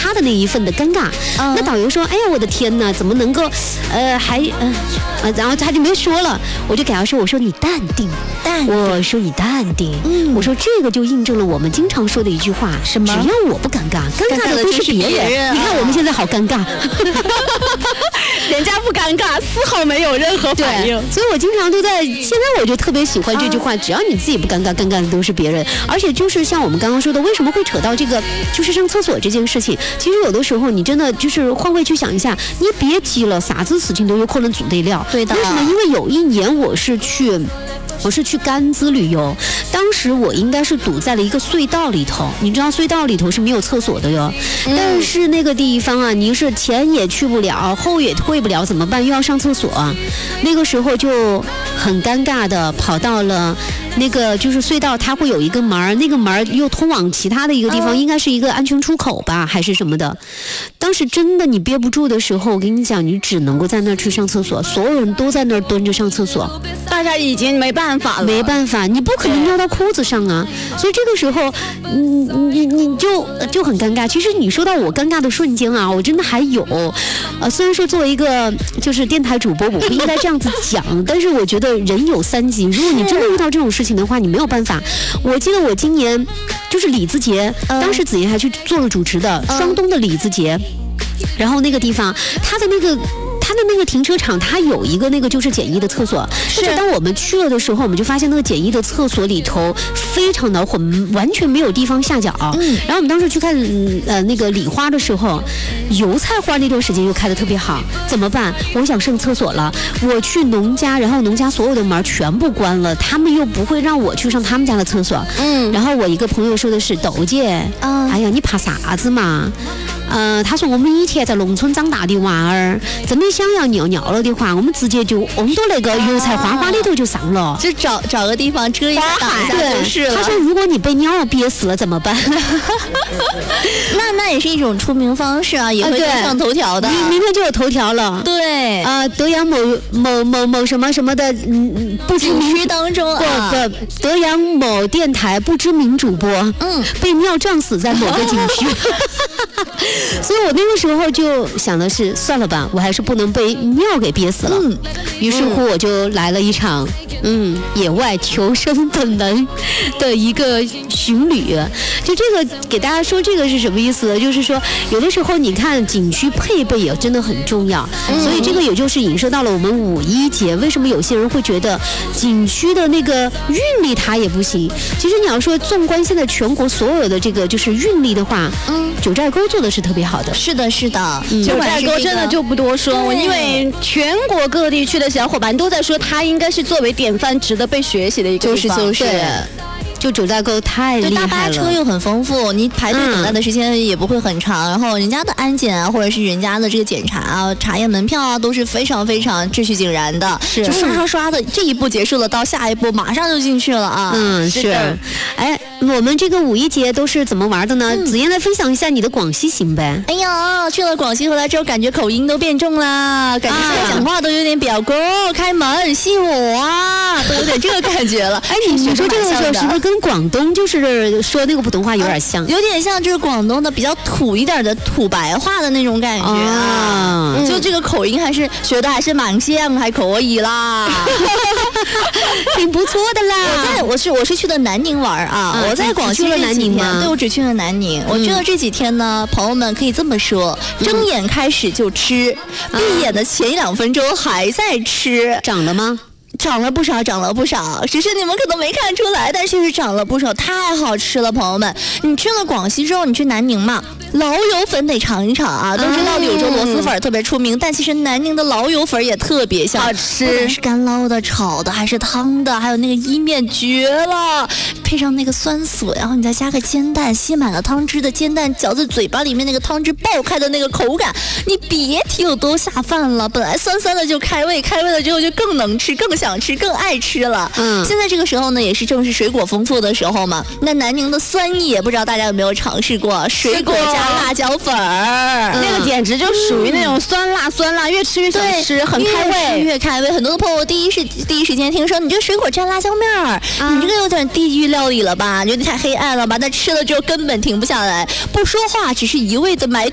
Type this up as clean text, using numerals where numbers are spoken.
他的那一份的尴尬。那导游说：“哎呀，我的天哪，怎么能够，然后他就没说了，我就给他说：“我说你淡定，我说你淡定，我说这个就印证了我们经常说的一句话， 什么？ 只要我不尴尬，尴尬的都是别人。你看我们现在好尴尬。” 人家不尴尬，丝毫没有任何反应。 所以我经常都在，现在我就特别喜欢这句话，只要你自己不尴尬，尴尬的都是别人。而且就是像我们刚刚说的，为什么会扯到这个就是上厕所这件事情，其实有的时候你真的就是换位去想一下，你别急了，啥子事情都有可能做得了。 对的。 为什么？因为有一年我是去甘孜旅游，当时我应该是堵在了一个隧道里头，你知道隧道里头是没有厕所的哟，但是那个地方啊，你是前也去不了，后也退不了，怎么办？又要上厕所，那个时候就很尴尬的跑到了那个就是隧道，它会有一个门，那个门又通往其他的一个地方，应该是一个安全出口吧，还是什么的。当时真的你憋不住的时候，我跟你讲，你只能够在那儿去上厕所，所有人都在那儿蹲着上厕所， 大家已经没办法了， 没办法，你不可能尿到裤子上啊，所以这个时候，你就很尴尬。其实你说到我尴尬的瞬间啊，我真的还有，虽然说作为一个就是电台主播，我不应该这样子讲，但是我觉得人有三急，如果你真的遇到这种事情的话，你没有办法。我记得我今年就是李子节，当时子妍还去做了主持的双冬的李子节，然后那个地方他的那个停车场，它有一个那个就是简易的厕所。但是当我们去了的时候，我们就发现那个简易的厕所里头非常的混，完全没有地方下脚。然后我们当时去看那个礼花的时候，油菜花那段时间又开得特别好，怎么办？我想上厕所了，我去农家，然后农家所有的门全部关了，他们又不会让我去上他们家的厕所。然后我一个朋友说的是豆姐，哎呀，你怕啥子嘛？他说我们以前在农村长大的娃儿，真的想要尿尿了的话，我们直接就嗡到那个油菜花花里头就上了， 就找个地方遮一下挡一下就是了。 他说如果你被尿憋死了怎么办？ 那也是一种出名方式啊，也会上头条的。 明天就有头条了。 对德阳某什么什么的，不知名区当中啊， 德阳某电台不知名主播，被尿撞死在某个景区。所以我那个时候就想的是，算了吧，我还是不能被尿给憋死了。于是乎我就来了一场野外求生本能的一个巡旅。就这个给大家说，这个是什么意思呢？就是说有的时候你看景区配备也真的很重要，所以这个也就是影射到了我们5·1节，为什么有些人会觉得景区的那个运力它也不行。其实你要说纵观现在全国所有的这个就是运力的话，九寨沟做的是特别好的。 是的九寨沟真的就不多说，因为全国各地区的小伙伴都在说它应该是作为典范值得被学习的一个地方。 就九寨沟太厉害了， 大巴车又很丰富，你排队等待的时间也不会很长，然后人家的安检啊，或者是人家的这个检查啊、查验门票啊，都是非常非常秩序井然的，就刷的这一步结束了，到下一步马上就进去了啊。 是。哎，我们这个5·1节都是怎么玩的呢？子妍来分享一下你的广西行呗。 哎呀，去了广西回来之后，感觉口音都变重啦，感觉现在讲话都有点表哥开门吸我啊，都有点这个感觉了。 哎，你说这个时候是不是跟广东就是说那个普通话有点像？ 有点像，就是广东的比较土一点的土白话的那种感觉啊。就这个口音还是学的还是蛮像，还可以啦， 挺不错的啦。 我是去的南宁玩啊，我在广西去了南宁吗？ 对，我只去了南宁。我觉得这几天呢，朋友们可以这么说：睁眼开始就吃，闭眼的前1-2分钟还在吃。 涨了吗？ 涨了不少，只是你们可能没看出来，但确实涨了不少，太好吃了，朋友们！你去了广西之后，你去南宁嘛，老友粉得尝一尝啊！都知道柳州螺蛳粉特别出名，但其实南宁的老友粉也特别香， 好吃， 不管是干捞的、炒的，还是汤的，还有那个意面，绝了！配上那个酸笋，然后你再加个煎蛋，吸满了汤汁的煎蛋，嚼在嘴巴里面那个汤汁爆开的那个口感，你别提有多下饭了。本来酸酸的就开胃，开胃了之后就更能吃，更想吃，更爱吃了。现在这个时候呢，也是正是水果丰富的时候嘛。那南宁的酸野，不知道大家有没有尝试过？水果加辣椒粉儿， 那个简直就属于那种酸辣，越吃越想吃，很开胃， 越开胃。很多的朋友第一时间听说你这水果蘸辣椒面儿，你这个有点地狱料理了吧？有点太黑暗了吧？但吃了之后根本停不下来，不说话，只是一味的埋